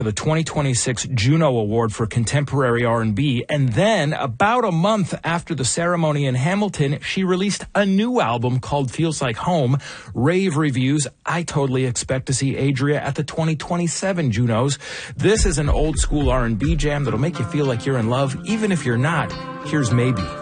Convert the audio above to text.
for the 2026 Juno Award for Contemporary R&B. And then, about a month after the ceremony in Hamilton, she released a new album called Feels Like Home. Rave reviews. I totally expect to see Adria at the 2027 Junos. This is an old school R&B jam that'll make you feel like you're in love, even if you're not. Here's Maybe.